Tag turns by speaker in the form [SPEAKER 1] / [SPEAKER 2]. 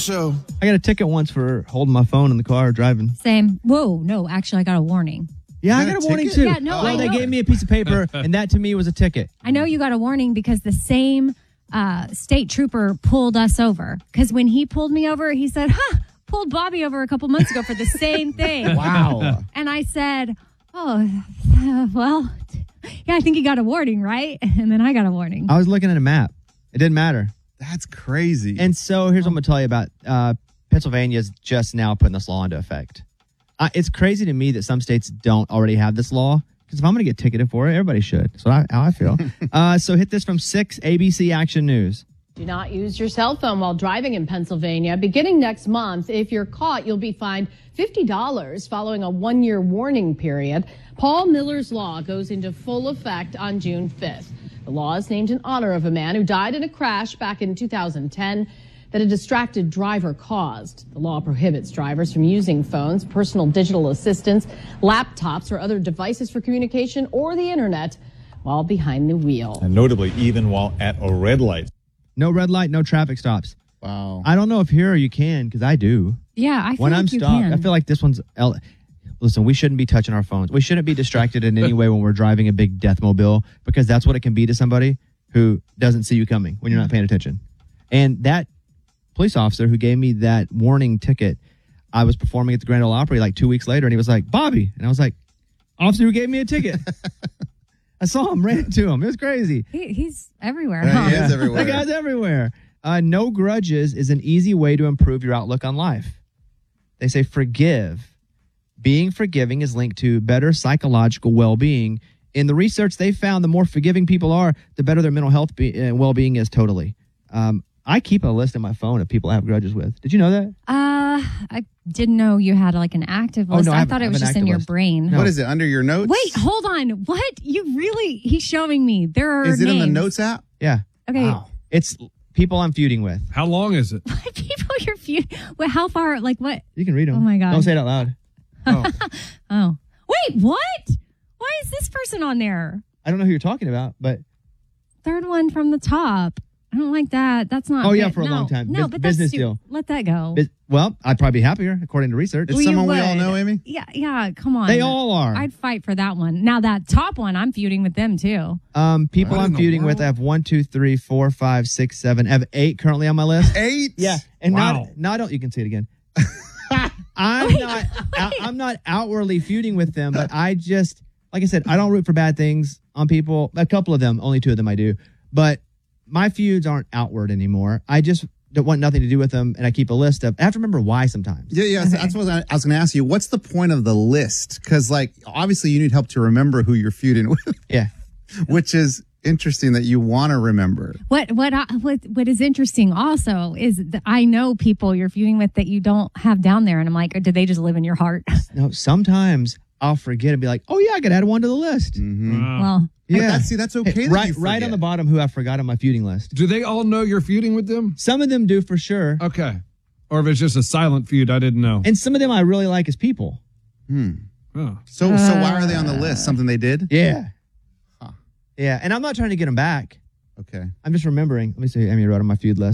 [SPEAKER 1] Show.
[SPEAKER 2] I got a ticket once for holding my phone in the car driving.
[SPEAKER 3] Same. Whoa, no, actually, I got a warning.
[SPEAKER 2] Yeah, I got a warning too.
[SPEAKER 3] Yeah, no,
[SPEAKER 2] well, they gave me a piece of paper, and that to me was a ticket.
[SPEAKER 3] I know you got a warning because the same state trooper pulled us over. Because when he pulled me over, he said, pulled Bobby over a couple months ago for the same thing.
[SPEAKER 2] Wow.
[SPEAKER 3] And I said, well, yeah, I think he got a warning, right? And then I got a warning.
[SPEAKER 2] I was looking at a map. It didn't matter.
[SPEAKER 4] That's crazy.
[SPEAKER 2] And so here's what I'm going to tell you about. Pennsylvania's just now putting this law into effect. It's crazy to me that some states don't already have this law. Because if I'm going to get ticketed for it, everybody should. That's how I feel. So hit this from 6 ABC Action News.
[SPEAKER 5] Do not use your cell phone while driving in Pennsylvania. Beginning next month, if you're caught, you'll be fined $50 following a 1-year warning period. Paul Miller's law goes into full effect on June 5th. The law is named in honor of a man who died in a crash back in 2010 that a distracted driver caused. The law prohibits drivers from using phones, personal digital assistants, laptops, or other devices for communication or the internet while behind the wheel.
[SPEAKER 6] And notably, even while at a red light.
[SPEAKER 2] No red light, no traffic stops.
[SPEAKER 4] Wow.
[SPEAKER 2] I don't know if here you can, because I do.
[SPEAKER 3] Yeah, I feel
[SPEAKER 2] when
[SPEAKER 3] like
[SPEAKER 2] I'm
[SPEAKER 3] you
[SPEAKER 2] stopped,
[SPEAKER 3] can.
[SPEAKER 2] I feel like this one's... Listen, we shouldn't be touching our phones. We shouldn't be distracted in any way when we're driving a big deathmobile, because that's what it can be to somebody who doesn't see you coming when you're not paying attention. And that police officer who gave me that warning ticket, I was performing at the Grand Ole Opry like 2 weeks later, and he was like, Bobby. And I was like, officer who gave me a ticket. I saw him, ran into him. It was crazy.
[SPEAKER 3] He's everywhere.
[SPEAKER 4] Yeah, he is everywhere.
[SPEAKER 2] That guy's everywhere. No grudges is an easy way to improve your outlook on life. They say forgive. Being forgiving is linked to better psychological well-being. In the research, they found the more forgiving people are, the better their mental health well-being is totally. I keep a list in my phone of people I have grudges with. Did you know that?
[SPEAKER 3] I didn't know you had like an active list.
[SPEAKER 2] no,
[SPEAKER 3] I thought it was just in your brain.
[SPEAKER 2] No.
[SPEAKER 4] What is it, under your notes?
[SPEAKER 3] Wait, hold on. What? He's showing me. There are
[SPEAKER 4] Is it in the
[SPEAKER 3] names.
[SPEAKER 4] notes app?
[SPEAKER 2] Yeah.
[SPEAKER 3] Okay.
[SPEAKER 4] Wow.
[SPEAKER 2] It's people I'm feuding with.
[SPEAKER 1] How long is it?
[SPEAKER 3] What people you're feuding? Well, how far? Like what?
[SPEAKER 2] You can read them.
[SPEAKER 3] Oh my God.
[SPEAKER 2] Don't say it out loud.
[SPEAKER 3] Oh. Wait, what? Why is this person on there?
[SPEAKER 2] I don't know who you're talking about, but...
[SPEAKER 3] Third one from the top. I don't like that. That's not.
[SPEAKER 2] Oh, yeah,
[SPEAKER 3] good.
[SPEAKER 2] for a long time.
[SPEAKER 3] No, but that's
[SPEAKER 2] Business
[SPEAKER 3] stupid.
[SPEAKER 2] deal.
[SPEAKER 3] Let that go.
[SPEAKER 2] Well, I'd probably be happier, according to research.
[SPEAKER 4] It's
[SPEAKER 3] Well, you
[SPEAKER 4] someone we all
[SPEAKER 3] would.
[SPEAKER 4] know, Amy?
[SPEAKER 3] Yeah, come on.
[SPEAKER 2] They all are.
[SPEAKER 3] I'd fight for that one. Now, that top one, I'm feuding with them, too.
[SPEAKER 2] People
[SPEAKER 1] What
[SPEAKER 2] I'm
[SPEAKER 1] in the
[SPEAKER 2] feuding with,
[SPEAKER 1] world?
[SPEAKER 2] I have 1, 2, 3, 4, 5, 6, 7. I have 8 currently on my list.
[SPEAKER 4] 8?
[SPEAKER 2] Yeah, and
[SPEAKER 1] Wow.
[SPEAKER 2] you can see it again. I'm not outwardly feuding with them, but I just, like I said, I don't root for bad things on people. A couple of them, only 2 of them I do. But my feuds aren't outward anymore. I just don't want nothing to do with them, and I keep a list of. I have to remember why sometimes.
[SPEAKER 4] Yeah. So that's what I was going to ask you. What's the point of the list? Because, like, obviously you need help to remember who you're feuding with,
[SPEAKER 2] Yeah.
[SPEAKER 4] which is interesting that you want to remember.
[SPEAKER 3] What is interesting also is that I know people you're feuding with that you don't have down there, and I'm like, did they just live in your heart?
[SPEAKER 2] No, sometimes I'll forget and be like, oh yeah, I could add one to the list.
[SPEAKER 3] Well,
[SPEAKER 2] Yeah.
[SPEAKER 4] That's okay.
[SPEAKER 2] Hey,
[SPEAKER 4] that you
[SPEAKER 2] right on
[SPEAKER 4] forget.
[SPEAKER 2] the bottom who I forgot on my feuding list.
[SPEAKER 1] Do they all know you're feuding with them?
[SPEAKER 2] Some of them do for sure.
[SPEAKER 1] Okay. Or if it's just a silent feud, I didn't know.
[SPEAKER 2] And some of them I really like as people.
[SPEAKER 1] Oh.
[SPEAKER 4] So why are they on the list? Something they did?
[SPEAKER 2] Yeah. Yeah. And I'm not trying to get them back.
[SPEAKER 4] Okay.
[SPEAKER 2] I'm just remembering. Let me see. I mean, I wrote on my feud list.